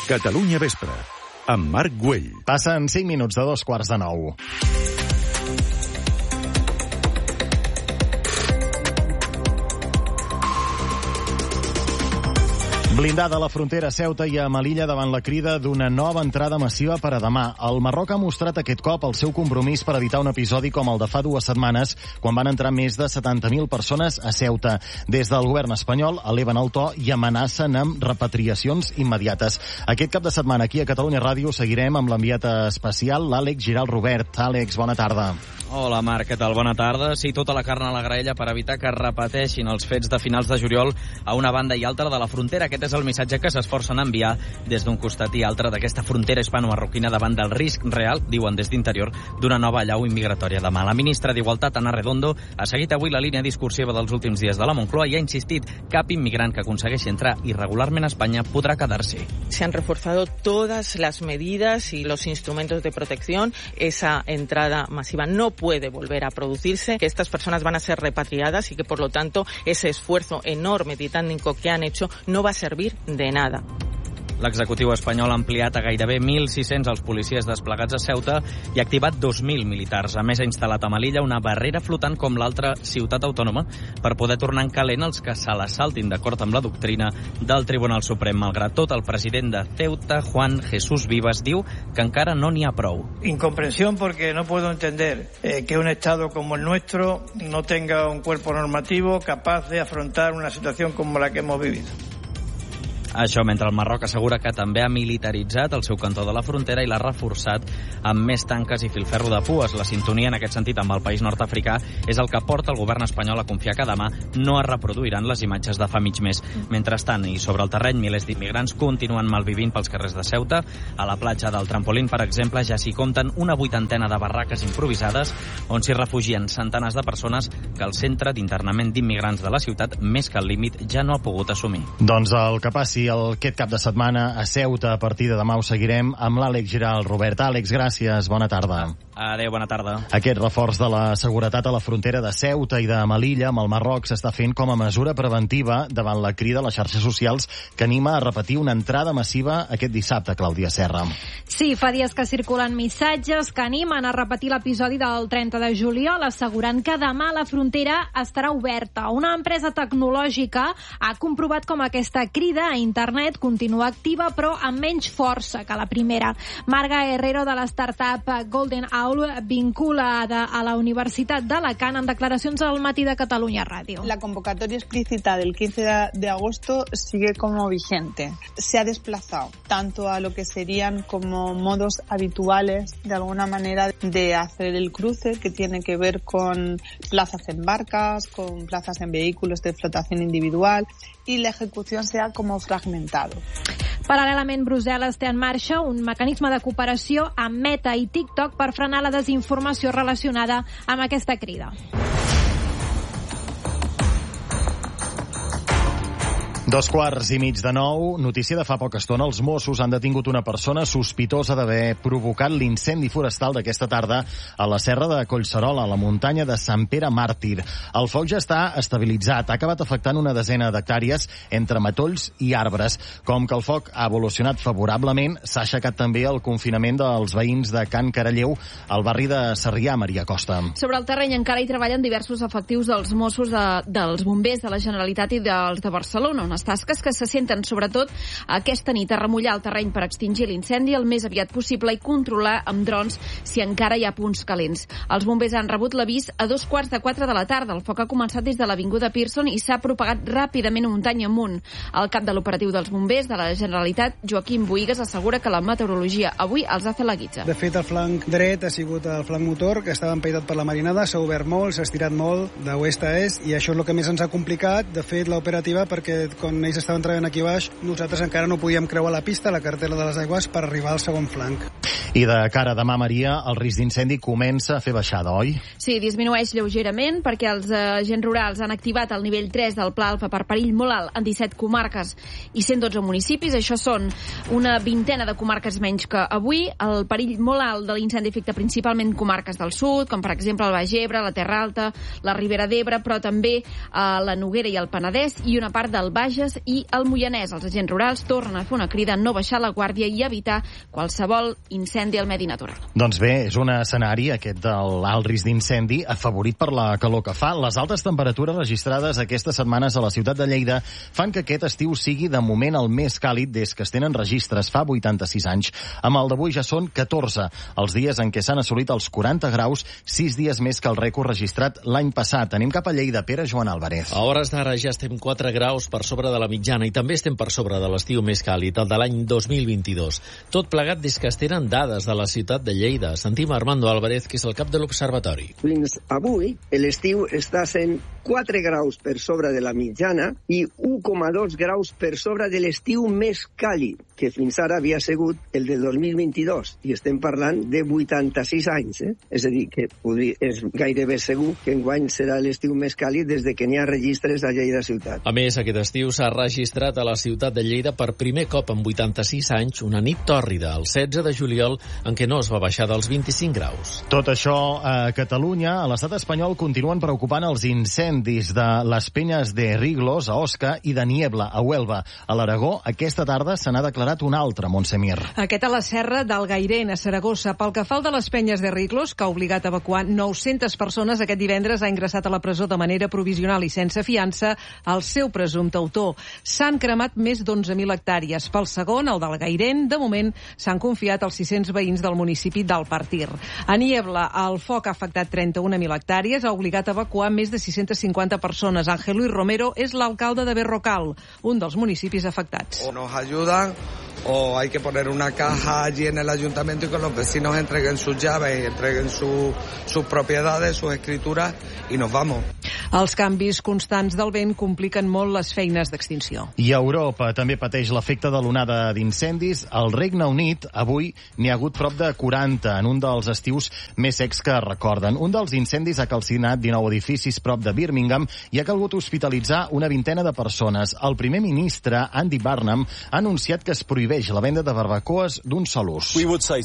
Catalunya Vespre, amb Marc Güell. Passen 5 minuts de 8:45. Blindada a la frontera Ceuta i a Melilla davant la crida d'una nova entrada massiva per a demà. El Marroc ha mostrat aquest cop el seu compromís per evitar un episodi com el de fa 2 setmanes, quan van entrar més de 70.000 persones a Ceuta. Des del govern espanyol eleven el to i amenacen amb repatriacions immediates. Aquest cap de setmana aquí a Catalunya Ràdio seguirem amb l'enviat especial, l'Àlex Giral Robert. Àlex, bona tarda. Hola Marc, què tal? Bona tarda. Sí, tota la carn a la graella per evitar que repeteixin els fets de finals de juliol a una banda i altra de la frontera. Aquest és el missatge que s'esforcen a enviar des d'un costat i altre d'aquesta frontera hispano-marroquina davant del risc real, diuen des d'Interior, d'una nova allau immigratòria demà. La ministra d'Igualtat, Ana Redondo, ha seguit avui la línia discursiva dels últims dies de la Moncloa i ha insistit que cap immigrant que aconsegueixi entrar irregularment a Espanya podrà quedar-se. Se han reforzado todas las medidas y los instrumentos de protección. Esa entrada masiva no puede volver a producirse, que estas personas van a ser repatriadas y que, por lo tanto, ese esfuerzo enorme titánico que han hecho no va a servir de nada. L'executiu espanyol ha ampliat a gairebé 1.600 els policies desplegats a Ceuta i ha activat 2.000 militars. A més, ha instal·lat a Melilla una barrera flotant com l'altra ciutat autònoma per poder tornar en calent els que se la saltin d'acord amb la doctrina del Tribunal Suprem. Malgrat tot, el president de Ceuta, Juan Jesús Vivas, diu que encara no n'hi ha prou. Incomprensión porque no puedo entender que un Estado como el nuestro no tenga un cuerpo normativo capaz de afrontar una situación como la que hemos vivido. Això mentre el Marroc assegura que també ha militaritzat el seu cantó de la frontera i l'ha reforçat amb més tanques i filferro de pues. La sintonia en aquest sentit amb el país nord-africà és el que porta el govern espanyol a confiar que demà no es reproduiran les imatges de fa mig mes. Mentrestant, i sobre el terreny, milers d'immigrants continuen malvivint pels carrers de Ceuta. A la platja del Trampolín, per exemple, ja s'hi compten una 80ena de barraques improvisades on s'hi refugien centenars de persones que el centre d'internament d'immigrants de la ciutat, més que el límit, ja no ha pogut assumir. Doncs el que passi aquest cap de setmana a Ceuta, a partir de demà ho seguirem amb l'Àlex Giral Robert. Àlex, gràcies, bona tarda. Adéu, bona tarda. Aquest reforç de la seguretat a la frontera de Ceuta i de Melilla amb el Marroc s'està fent com a mesura preventiva davant la crida a les xarxes socials que anima a repetir una entrada massiva aquest dissabte, Clàudia Serra. Sí, fa dies que circulen missatges que animen a repetir l'episodi del 30 de juliol, assegurant que demà la frontera estarà oberta. Una empresa tecnològica ha comprovat com aquesta crida a internet continua activa, però amb menys força que la primera. Marga Herrero, de la startup Golden Owl, vinculada a la Universitat d'Alacant, en declaracions al Matí de Catalunya Ràdio. La convocatoria explícita del 15 de agosto sigue como vigente. Se ha desplazado tanto a lo que serían como modos habituales, de alguna manera, de hacer el cruce, que tiene que ver con plazas en barcas, con plazas en vehículos de flotación individual, y la ejecución se ha como fragmentado. Paral·lelament, Brussel·les té en marxa un mecanisme de cooperació amb Meta i TikTok per frenar la desinformació relacionada amb aquesta crida. 8:45. Notícia de fa poca estona. Els Mossos han detingut una persona sospitosa d'haver provocat l'incendi forestal d'aquesta tarda a la serra de Collserola, a la muntanya de Sant Pere Màrtir. El foc ja està estabilitzat. Ha acabat afectant una desena d'hectàrees entre matolls i arbres. Com que el foc ha evolucionat favorablement, s'ha aixecat també el confinament dels veïns de Can Caralleu, al barri de Sarrià, Maria Costa. Sobre el terreny encara hi treballen diversos efectius dels Mossos, dels bombers de la Generalitat i dels de Barcelona, unes tasques que se senten sobretot aquesta nit a remullar el terreny per extingir l'incendi el més aviat possible i controlar amb drons si encara hi ha punts calents. Els bombers han rebut l'avís a 3:45 de la tarda. El foc ha començat des de l'avinguda Pearson i s'ha propagat ràpidament muntanya amunt. El cap de l'operatiu dels bombers de la Generalitat, Joaquim Boïgues, assegura que la meteorologia avui els ha fet la guitza. De fet, el flanc dret ha sigut el flanc motor, que estava empaitat per la marinada, s'ha obert molt, s'ha estirat molt d'oest a est, i això és el que més ens ha complicat, de fet, l'operativa, perquè quan ells estaven treballant aquí baix, nosaltres encara no podíem creuar la pista, la carretera de les aigües, per arribar al segon flanc. I de cara a demà, Maria, el risc d'incendi comença a fer baixada, oi? Sí, disminueix lleugerament perquè els agents rurals han activat el nivell 3 del Pla Alfa per perill molt alt en 17 comarques i 112 municipis. Això són una vintena de comarques menys que avui. El perill molt alt de l'incendi afecta principalment comarques del sud, com per exemple el Baix Ebre, la Terra Alta, la Ribera d'Ebre, però també la Noguera i el Penedès i una part del Baix Bages i el Moianès. Els agents rurals tornen a fer una crida a no baixar la guàrdia i evitar qualsevol incendi al medi natural. Doncs bé, és un escenari, aquest de l'alt risc d'incendi, afavorit per la calor que fa. Les altes temperatures registrades aquestes setmanes a la ciutat de Lleida fan que aquest estiu sigui de moment el més càlid des que es tenen registres fa 86 anys. Amb el d'avui ja són 14 els dies en què s'han assolit els 40 graus, 6 dies més que el rècord registrat l'any passat. Anem cap a Lleida. Pere Joan Álvarez. A hores d'ara ja estem 4 graus per sobre de la mitjana i també estem per sobre de l'estiu més càlid, el de l'any 2022. Tot plegat des que es tenen dades de la ciutat de Lleida. Sentim Armando Álvarez, que és el cap de l'Observatori. Fins avui, l'estiu està sent 4 graus per sobre de la mitjana i 1,2 graus per sobre de l'estiu més càlid, que fins ara havia sigut el del 2022, i estem parlant de 86 anys. És a dir, que és gairebé segur que enguany serà l'estiu més càlid des de que n'hi ha registres a Lleida ciutat. A més, aquest estiu s'ha registrat a la ciutat de Lleida per primer cop en 86 anys una nit tòrrida, el 16 de juliol, en què no es va baixar dels 25 graus. Tot això a Catalunya. A l'estat espanyol continuen preocupant els incendis de les Penyes de Riglos, a Osca, i de Niebla, a Huelva. A l'Aragó, aquesta tarda se n'ha declarat un altre, Montsemir. Aquest a la serra del Gairen, a Saragossa. Pel que fa al de les Penyes de Riglos, que ha obligat a evacuar 900 persones, aquest divendres ha ingressat a la presó de manera provisional i sense fiança el seu presumpte autor. S'han cremat més d'11.000 hectàrees. Pel segon, el del Gairen, de moment s'han confiat als 600 veïns del municipi del Partir. A Niebla, el foc ha afectat 31.000 hectàrees, ha obligat a evacuar més de 650 persones. Ángel Luis Romero és l'alcalde de Berrocal, un dels municipis afectats. O nos ayudan o hay que poner una caja allí en el ayuntamiento y que los vecinos entreguen sus llaves, entreguen sus propiedades, sus escrituras y nos vamos. Els canvis constants del vent compliquen molt les feines d'extinció. I Europa també pateix l'efecte de l'onada d'incendis. Al Regne Unit, avui, n'hi ha hagut prop de 40 en un dels estius més secs que recorden. Un dels incendis ha calcinat 19 edificis prop de Birmingham i ha calgut hospitalitzar una vintena de persones. El primer ministre, Andy Burnham, ha anunciat que es prohibeix la venda de barbacoes d'un sol ús.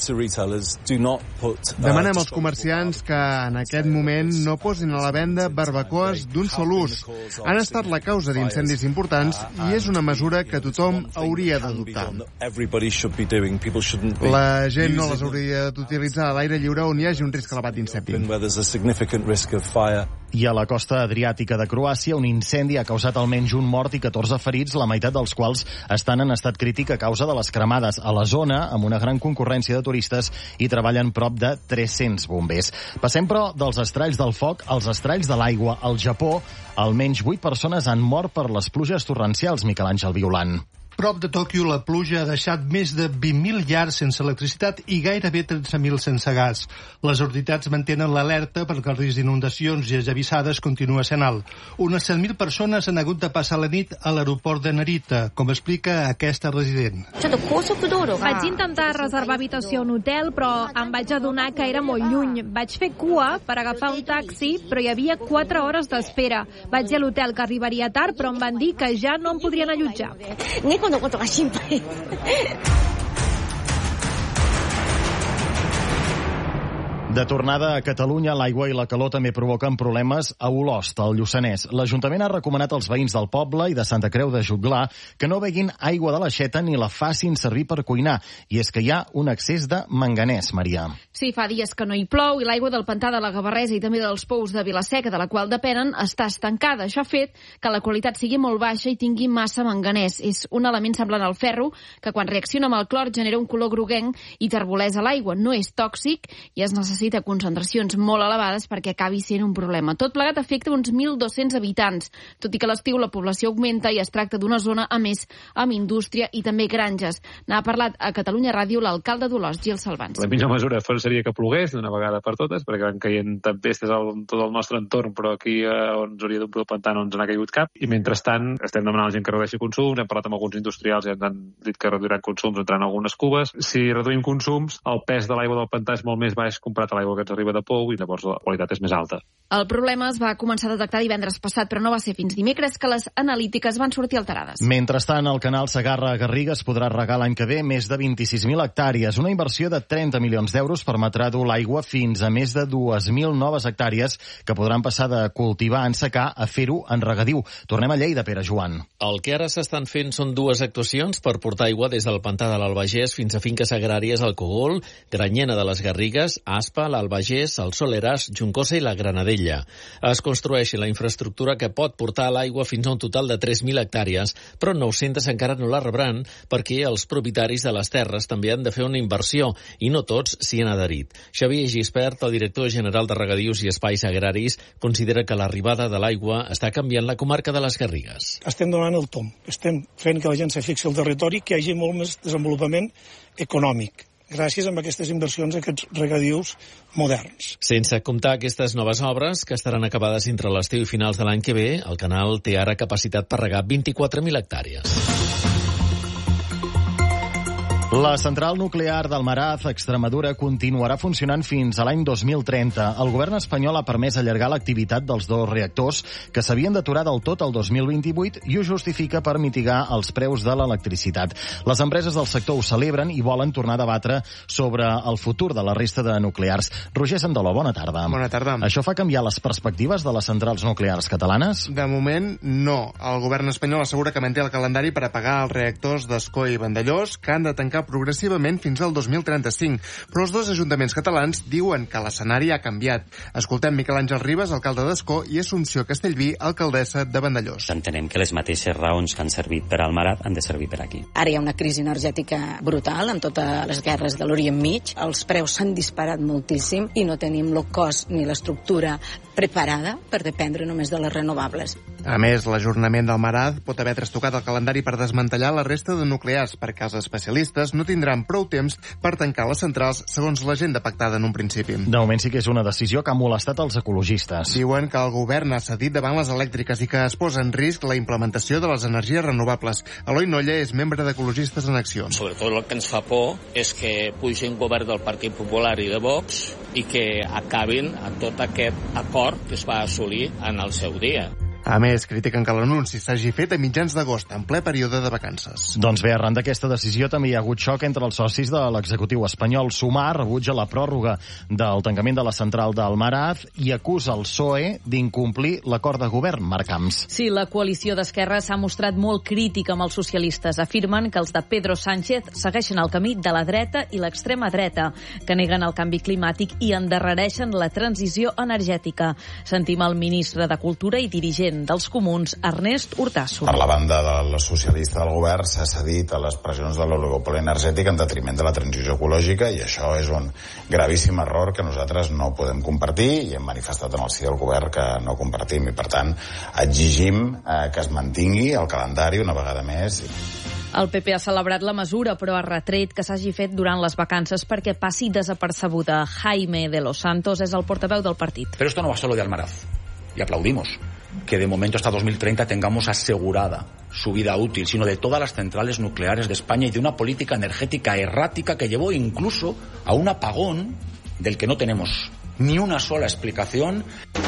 Demanem als comerciants que en aquest moment no posin a la venda barbacoes d'un sol ús. Han estat la causa d'incendis importants i és una mesura que tothom hauria d'adoptar. La gent no les hauria d'utilitzar a l'aire lliure on hi hagi un risc elevat d'incendi. I a la costa adriàtica de Croàcia, un incendi ha causat almenys un mort i 14 ferits, la meitat dels quals estan en estat crític a causa de les cremades. A la zona, amb una gran concurrència de turistes, hi treballen prop de 300 bombers. Passem, però, dels estralls del foc als estralls de l'aigua. Al Japó, almenys 8 persones han mort per les pluges torrencials, Miquel Àngel Violant. Prop de Tòquio, la pluja ha deixat més de 20.000 llars sense electricitat i gairebé 13.000 sense gas. Les autoritats mantenen l'alerta perquè el risc d'inundacions i esllavissades continua sent alt. Unes 100.000 persones han hagut de passar la nit a l'aeroport de Narita, com explica aquesta resident. Vaig intentar reservar habitació a un hotel, però em vaig adonar que era molt lluny. Vaig fer cua per agafar un taxi, però hi havia 4 hores d'espera. Vaig dir a l'hotel que arribaria tard, però em van dir que ja no em podrien allotjar. のことが心配。 De tornada a Catalunya, l'aigua i la calor també provoquen problemes a Olost, al Lluçanès. L'Ajuntament ha recomanat als veïns del poble i de Santa Creu de Joglar que no beguin aigua de l'aixeta ni la facin servir per cuinar. I és que hi ha un excés de manganès, Maria. Sí, fa dies que no hi plou i l'aigua del pantà de la Gavarresa i també dels pous de Vilaseca, de la qual depenen, està estancada. Això ha fet que la qualitat sigui molt baixa i tingui massa manganès. És un element semblant al ferro que quan reacciona amb el clor genera un color groguenc i terbolesa l'aigua. No és tòxic i es necessita concentracions molt elevades perquè acabi sent un problema. Tot plegat afecta uns 1.200 habitants, tot i que a l'estiu la població augmenta i es tracta d'una zona, a més, amb indústria i també granges. N'ha parlat a Catalunya Ràdio l'alcalde d'Olost, Gil Salvans. La millor mesura seria que plogués d'una vegada per totes, perquè van caient tempestes en tot el nostre entorn, però aquí on ens hauria d'omplir el pantà no ens n'ha caigut cap. I mentrestant estem demanant a la gent que redueixi consums, hem parlat amb alguns industrials i ens han dit que reduiran consums entrant algunes cubes. Si reduïm consums, el pes de l'aigua del pantà és molt més baix comparat qualitat a l'aigua que ens arriba de Pou i llavors la qualitat és més alta. El problema es va començar a detectar divendres passat, però no va ser fins dimecres que les analítiques van sortir alterades. Mentrestant, el canal Segarra-Garrigues podrà regar l'any que ve més de 26.000 hectàrees. Una inversió de 30 milions d'euros permetrà dur l'aigua fins a més de 2.000 noves hectàrees que podran passar de cultivar en secà a fer-ho en regadiu. Tornem a Lleida, Pere Joan. El que ara s'estan fent són dues actuacions per portar aigua des del pantà de l'Albagés fins a finques agràries al Cogol, Granyena de les Garrigues, Aspa, l'Albagés, el Soleràs, Juncosa i la Granadella. Es construeix la infraestructura que pot portar l'aigua fins a un total de 3.000 hectàrees, però 900 encara no la rebran perquè els propietaris de les terres també han de fer una inversió i no tots s'hi han adherit. Xavier Gispert, el director general de Regadius i Espais Agraris, considera que l'arribada de l'aigua està canviant la comarca de les Garrigues. Estem donant el tomb, estem fent que la gent se fixi al territori, que hi hagi molt més desenvolupament econòmic, gràcies a aquestes inversions, aquests regadius moderns. Sense comptar aquestes noves obres, que estaran acabades entre l'estiu i finals de l'any que ve, el canal té ara capacitat per regar 24.000 hectàrees. La central nuclear d'Almaraz, a Extremadura, continuarà funcionant fins a l'any 2030. El govern espanyol ha permès allargar l'activitat dels dos reactors que s'havien d'aturar del tot el 2028 i ho justifica per mitigar els preus de l'electricitat. Les empreses del sector ho celebren i volen tornar a debatre sobre el futur de la resta de nuclears. Roger Sandoló, bona tarda. Bona tarda. Això fa canviar les perspectives de les centrals nuclears catalanes? De moment, no. El govern espanyol assegura que manté el calendari per apagar els reactors d'Ascó i Vandellós, que han de tancar progressivament fins al 2035, però els dos ajuntaments catalans diuen que l'escenari ha canviat. Escoltem Miquel Àngel Ribas, alcalde d'Ascó, i Assumpció Castellví, alcaldessa de Vandellós. Entenem que les mateixes raons que han servit per Almaraz han de servir per aquí. Ara hi ha una crisi energètica brutal amb totes les guerres de l'Orient Mig. Els preus s'han disparat moltíssim i no tenim el cost ni l'estructura preparada per dependre només de les renovables. A més, l'ajornament d'Almaraz pot haver trastocat el calendari per desmantellar la resta de nuclears, perquè els especialistes no tindran prou temps per tancar les centrals segons l'agenda pactada en un principi. De moment sí que és una decisió que ha molestat els ecologistes. Diuen que el govern ha cedit davant les elèctriques i que es posa en risc la implementació de les energies renovables. Eloi Nolla és membre d'Ecologistes en Acció. Sobretot el que ens fa por és que pugi un govern del Partit Popular i de Vox i que acabin a tot aquest acord que es va assolir en el seu dia. A més, critiquen que l'anunci s'hagi fet a mitjans d'agost, en ple període de vacances. Doncs bé, arran d'aquesta decisió també hi ha hagut xoc entre els socis de l'executiu espanyol. Sumar rebutja la pròrroga del tancament de la central d'Almaraz i acusa el PSOE d'incomplir l'acord de govern. Marc Camps. Sí, la coalició d'Esquerra s'ha mostrat molt crítica amb els socialistes. Afirmen que els de Pedro Sánchez segueixen el camí de la dreta i l'extrema dreta, que neguen el canvi climàtic i endarrereixen la transició energètica. Sentim el ministre de Cultura i dirigent dels Comuns, Ernest Urtasun. Per la banda del socialista del govern s'ha cedit a les pressions de l'oligopoli energètic en detriment de la transició ecològica i això és un gravíssim error que nosaltres no podem compartir i hem manifestat en el si del govern que no compartim i per tant exigim que es mantingui el calendari una vegada més. El PP ha celebrat la mesura, però ha retret que s'hagi fet durant les vacances perquè passi desapercebuda. Jaime de los Santos és el portaveu del partit. Pero esto no va solo de Almaraz y aplaudimos que de momento hasta 2030 tengamos asegurada su vida útil, sino de todas las centrales nucleares de España y de una política energética errática que llevó incluso a un apagón del que no tenemos ni una sola explicación.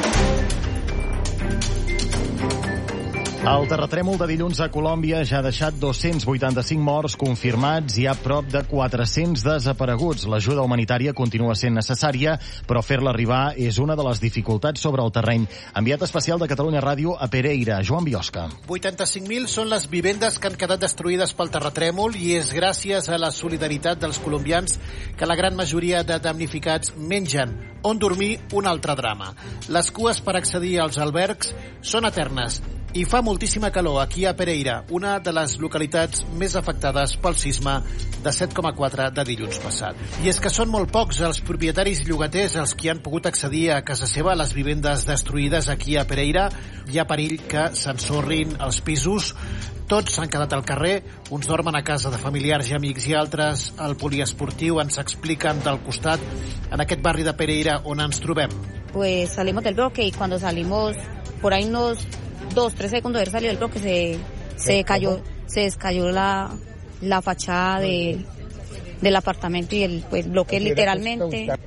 El terratrèmol de dilluns a Colòmbia ja ha deixat 285 morts confirmats i hi ha prop de 400 desapareguts. L'ajuda humanitària continua sent necessària, però fer-la arribar és una de les dificultats sobre el terreny. Enviat especial de Catalunya Ràdio a Pereira, Joan Biosca. 85.000 són les vivendes que han quedat destruïdes pel terratrèmol i és gràcies a la solidaritat dels colombians que la gran majoria de damnificats mengen on dormir un altre drama. Les cues per accedir als albergs són eternes i fa moltíssima calor aquí a Pereira, una de les localitats més afectades pel sisme de 7,4 de dilluns passat. I és que són molt pocs els propietaris llogaters els que han pogut accedir a casa seva a les vivendes destruïdes aquí a Pereira. Hi ha perill que s'ensorrin els pisos. Tots s'han quedat al carrer, uns dormen a casa de familiars i amics i altres al poliesportiu. Ens expliquen del costat, en aquest barri de Pereira on ens trobem. Pues salimos del bloque y cuando salimos por ahí unos 2-3 segundos de haber salido del bloque se descayó la fachada del apartamento y el bloque literalmente.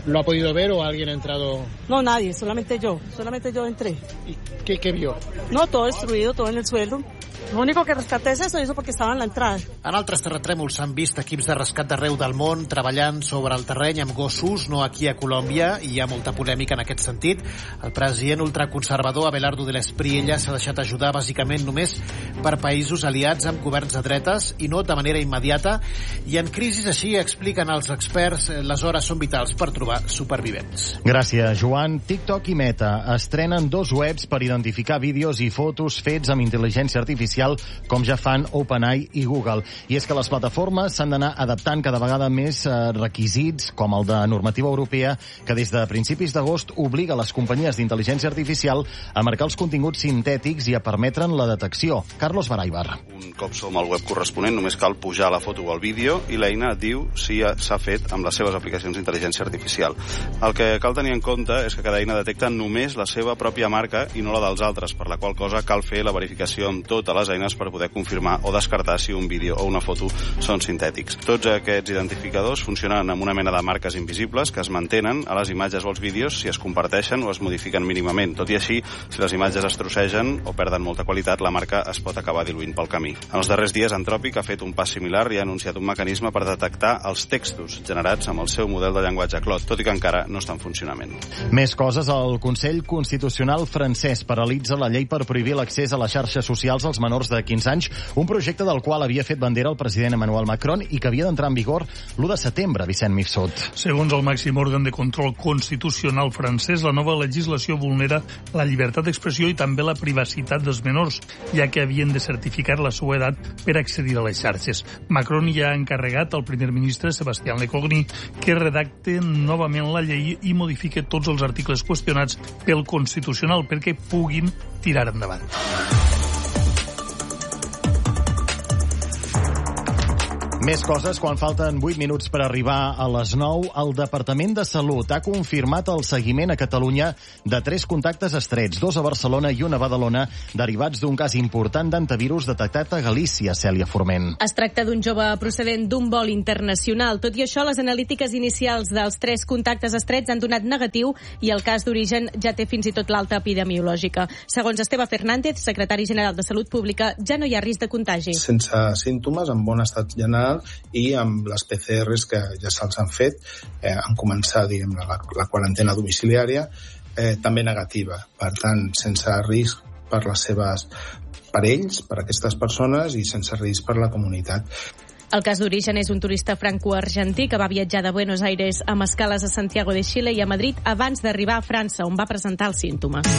¿Lo ha podido ver o alguien ha entrado? No, nadie, solamente yo entré. ¿Y qué vio? No, todo destruido, todo en el suelo. Lo único que rescaté es eso porque estava en l'entrada. En altres terratrèmols s'han vist equips de rescat d'arreu del món treballant sobre el terreny amb gossos, no aquí a Colòmbia, i hi ha molta polèmica en aquest sentit. El president ultraconservador Abelardo de l'Espriella s'ha deixat ajudar bàsicament només per països aliats amb governs de dretes i no de manera immediata, i en crisis així expliquen els experts les hores són vitals per trobar supervivents. Gràcies, Joan. TikTok i Meta estrenen 2 webs per identificar vídeos i fotos fets amb intel·ligència artificial, com ja fan OpenAI i Google. I és que les plataformes s'han d'anar adaptant cada vegada més requisits, com el de normativa europea, que des de principis d'agost obliga les companyies d'intel·ligència artificial a marcar els continguts sintètics i a permetre'n la detecció. Carlos Baraibar. Un cop som al web corresponent, només cal pujar la foto o el vídeo i l'eina et diu si s'ha fet amb les seves aplicacions d'intel·ligència artificial. El que cal tenir en compte és que cada eina detecta només la seva pròpia marca i no la dels altres, per la qual cosa cal fer la verificació amb totes les eines per poder confirmar o descartar si un vídeo o una foto són sintètics. Tots aquests identificadors funcionen amb una mena de marques invisibles que es mantenen a les imatges o els vídeos si es comparteixen o es modifiquen mínimament. Tot i així, si les imatges es trossegen o perden molta qualitat, la marca es pot acabar diluint pel camí. En els darrers dies, Anthropic ha fet un pas similar i ha anunciat un mecanisme per detectar els textos generats amb el seu model de llenguatge Claude, tot i que encara no està en funcionament. Més coses. El Consell Constitucional francès paralitza la llei per prohibir l'accés a les xarxes socials als menors de 15 anys, un projecte del qual havia fet bandera el president Emmanuel Macron i que havia d'entrar en vigor l'1 de setembre, Vicent Mifsud. Segons el màxim òrgan de control constitucional francès, la nova legislació vulnera la llibertat d'expressió i també la privacitat dels menors, ja que havien de certificar la seva edat per accedir a les xarxes. Macron ja ha encarregat al primer ministre Sébastien Lecornu que redacte novament la llei i modifique tots els articles qüestionats pel Constitucional perquè puguin tirar endavant. Més coses. Quan falten 8 minuts per arribar a les 9, el Departament de Salut ha confirmat el seguiment a Catalunya de 3 contactes estrets, 2 a Barcelona i 1 a Badalona, derivats d'un cas important d'antivirus detectat a Galícia, Cèlia Forment. Es tracta d'un jove procedent d'un vol internacional. Tot i això, les analítiques inicials dels 3 contactes estrets han donat negatiu i el cas d'origen ja té fins i tot l'alta epidemiològica. Segons Esteve Fernández, secretari general de Salut Pública, ja no hi ha risc de contagi. Sense símptomes, en bon estat general, i amb les PCRs que ja se'ls han fet, han començat la quarantena domiciliària, també negativa. Per tant, sense risc per ells, per aquestes persones, i sense risc per la comunitat. El cas d'origen és un turista franco-argentí que va viatjar de Buenos Aires amb escales a Santiago de Xile i a Madrid abans d'arribar a França, on va presentar els símptomes.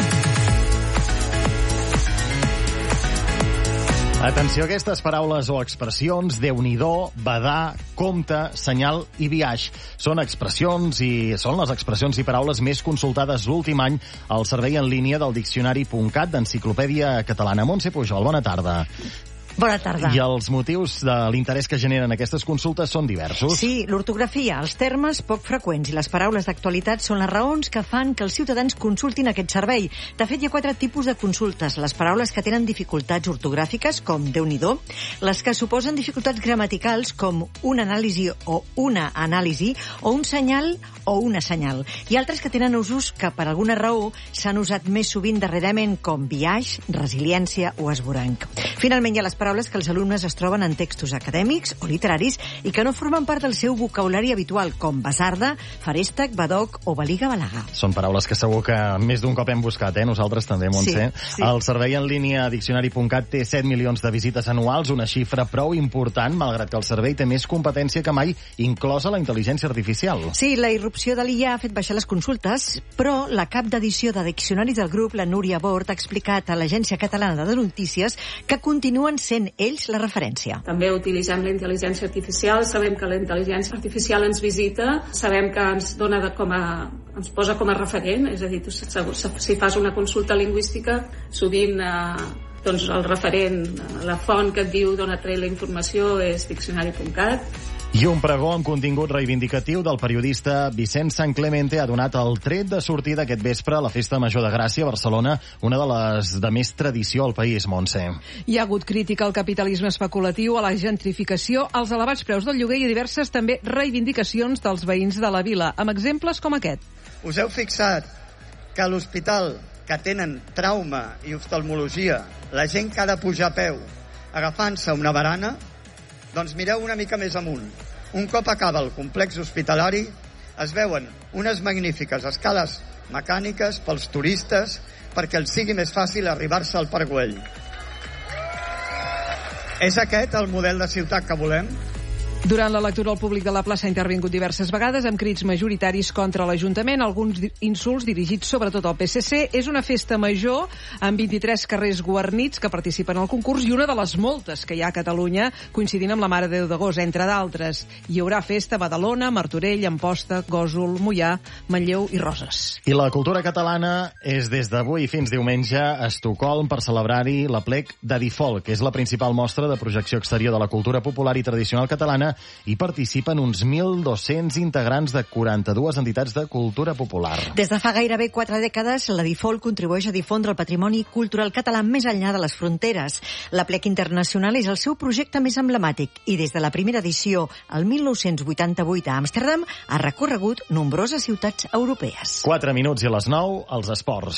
Atenció a aquestes paraules o expressions: Déu-n'hi-do, badar, compte, senyal i biaix. Són les expressions i paraules més consultades l'últim any al servei en línia del Diccionari.cat d'Enciclopèdia Catalana. Montse Pujol, bona tarda. Bona tarda. I els motius de l'interès que generen aquestes consultes són diversos. Sí, l'ortografia, els termes poc freqüents i les paraules d'actualitat són les raons que fan que els ciutadans consultin aquest servei. De fet, hi ha 4 tipus de consultes. Les paraules que tenen dificultats ortogràfiques, com Déu-n'hi-do, les que suposen dificultats gramaticals, com una anàlisi o un senyal o una senyal, i altres que tenen usos que, per alguna raó, s'han usat més sovint darrerament, com biaix, resiliència o esvoranc. Finalment, hi ha les paraules que els alumnes es troben en textos acadèmics o literaris i que no formen part del seu vocabulari habitual, com basarda, farèstec, badoc o baliga-balaga. Són paraules que segur que més d'un cop hem buscat, nosaltres també, Montse. Sí. El servei en línia Diccionari.cat té 7 milions de visites anuals, una xifra prou important, malgrat que el servei té més competència que mai, inclosa la intel·ligència artificial. Sí, la irrupció de l'IA ha fet baixar les consultes, però la cap d'edició de diccionaris del grup, la Núria Bort, ha explicat a l'Agència Catalana de Notícies que continuen sent ells la referència. També utilitzem la intel·ligència artificial, sabem que la intel·ligència artificial ens visita, sabem que ens dona ens posa com a referent, és a dir, si fas una consulta lingüística, sovint Doncs el referent, la font que et diu d'on et treu la informació és diccionari.cat. I un pregó amb contingut reivindicatiu del periodista Vicent San Clemente ha donat el tret de sortida aquest vespre a la Festa Major de Gràcia a Barcelona, una de les de més tradició al país, Montse. Hi ha hagut crítica al capitalisme especulatiu, a la gentrificació, als elevats preus del lloguer i diverses també reivindicacions dels veïns de la vila, amb exemples com aquest. Us heu fixat que a l'hospital que tenen trauma i oftalmologia, la gent que ha de pujar a peu agafant-se una barana, doncs mireu una mica més amunt. Un cop acaba el complex hospitalari, es veuen unes magnífiques escales mecàniques pels turistes perquè els sigui més fàcil arribar-se al Parc Güell. És aquest el model de ciutat que volem? Durant la lectura, el públic de la plaça ha intervingut diverses vegades amb crits majoritaris contra l'Ajuntament, alguns insults dirigits sobretot al PSC. És una festa major amb 23 carrers guarnits que participen al concurs i una de les moltes que hi ha a Catalunya, coincidint amb la Mare de Déu d'agost, entre d'altres. Hi haurà festa a Badalona, Martorell, Amposta, Gósol, Moià, Manlleu i Roses. I la cultura catalana és des d'avui fins diumenge a Estocolm per celebrar-hi l'Aplec d'Adifolk, que és la principal mostra de projecció exterior de la cultura popular i tradicional catalana. Hi participen uns 1.200 integrants de 42 entitats de cultura popular. Des de fa gairebé 4 dècades, la Difolk contribueix a difondre el patrimoni cultural català més enllà de les fronteres. L'Aplec Internacional és el seu projecte més emblemàtic i des de la primera edició, el 1988 a Amsterdam, ha recorregut nombroses ciutats europees. 4 minuts i a les 9, els esports.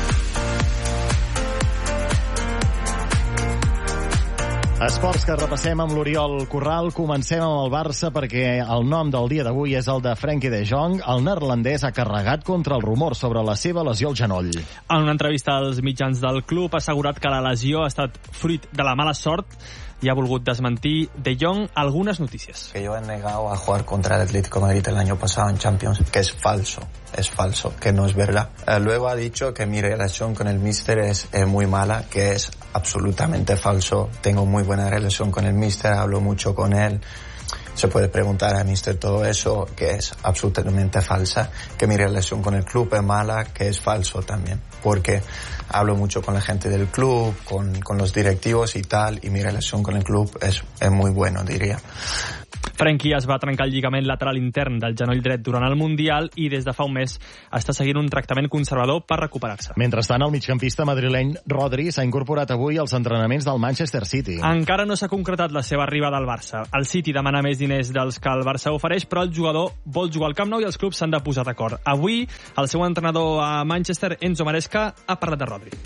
Esports que repassem amb l'Oriol Corral. Comencem amb el Barça perquè el nom del dia d'avui és el de Frenkie de Jong. El neerlandès ha carregat contra el rumor sobre la seva lesió al genoll. En una entrevista als mitjans del club ha assegurat que la lesió ha estat fruit de la mala sort y ha volgut desmentir De Jong algunas noticias. Que yo he negado a jugar contra el Atlético de Madrid el año pasado en Champions, que es falso, que no es verdad. Luego ha dicho que mi relación con el míster es muy mala, que es absolutamente falso. Tengo muy buena relación con el míster, hablo mucho con él. Se puede preguntar al míster todo eso, que es absolutamente falsa, que mi relación con el club es mala, que es falso también, porque hablo mucho con la gente del club, con los directivos y tal, y mi relación con el club es muy bueno, diría. Frenkie es va trencar el lligament lateral intern del genoll dret durant el Mundial i des de fa un mes està seguint un tractament conservador per recuperar-se. Mentrestant, el migcampista madrileny Rodri s'ha incorporat avui als entrenaments del Manchester City. Encara no s'ha concretat la seva arribada al Barça. El City demana més diners dels que el Barça ofereix, però el jugador vol jugar al Camp Nou i els clubs s'han de posar d'acord. Avui, el seu entrenador a Manchester, Enzo Maresca, ha parlat de Rodri.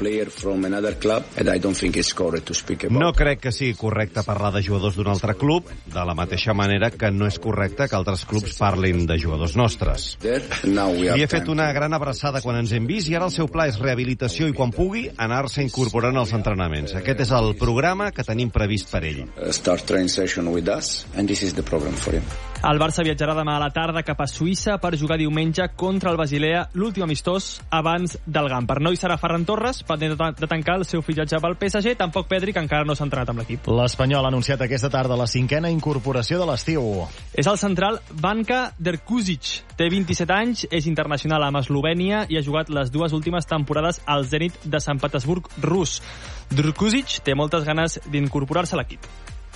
No crec que sigui correcte parlar de jugadors d'un altre club, de la mateixa manera que no és correcte que altres clubs parlin de jugadors nostres. Li he fet una gran abraçada quan ens hem vist i ara el seu pla és rehabilitació i quan pugui anar-se incorporant als entrenaments. Aquest és el programa que tenim previst per ell. El Barça viatjarà demà a la tarda cap a Suïssa per jugar diumenge contra el Basilea, l'últim amistós abans del Gamper. No hi serà Ferran Torres, pendent de tancar el seu fitxatge pel PSG, tampoc Pedri, que encara no s'ha entrenat amb l'equip. L'Espanyol ha anunciat aquesta tarda la 5a incorporació de l'estiu. És el central Vanka Drkuzic. Té 27 anys, és internacional amb Eslovènia i ha jugat les 2 últimes temporades al Zenit de Sant Petersburg rus. Drkuzic té moltes ganes d'incorporar-se a l'equip.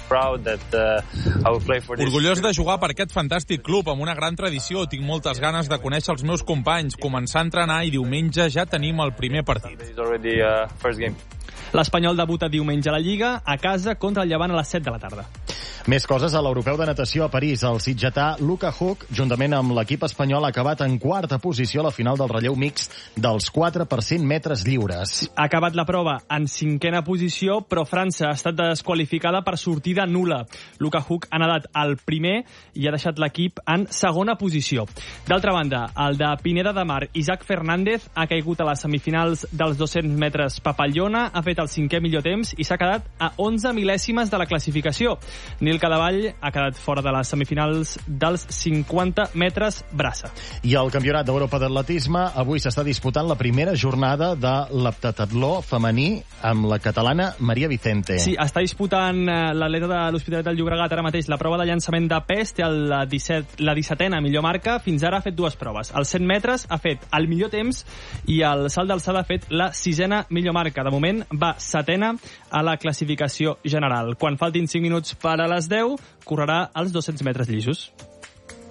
Orgullós de jugar per aquest fantàstic club amb una gran tradició. Tinc moltes ganes de conèixer els meus companys, començar a entrenar i diumenge ja tenim el primer partit. L'Espanyol debuta diumenge a la Lliga a casa contra el Llevant a les 7 de la tarda. Més coses a l'Europeu de Natació a París. El sitgetà Luka Huk, juntament amb l'equip espanyol, ha acabat en 4a posició a la final del relleu mixt dels 4 per 100 metres lliures. Ha acabat la prova en 5a posició, però França ha estat desqualificada per sortida nul·la. Luka Huk ha nedat al primer i ha deixat l'equip en 2a posició. D'altra banda, el de Pineda de Mar, Isaac Fernández, ha caigut a les semifinals dels 200 metres Papallona, ha fet el 5è millor temps i s'ha quedat a 11 mil·lèsimes de la classificació. Ni Nil Cadevall ha quedat fora de les semifinals dels 50 metres braça. I al Campionat d'Europa d'atletisme avui s'està disputant la primera jornada de l'heptatatló femení amb la catalana Maria Vicente. Sí, està disputant l'atleta de l'Hospitalet del Llobregat ara mateix la prova de llançament de pes, té la 17a millor marca, fins ara ha fet dues proves. Als 100 metres ha fet el millor temps i el salt d'alçada ha fet la 6a millor marca. De moment va 7a a la classificació general. Quan faltin 5 minuts per a les 10, correrà els 200 metres llisos.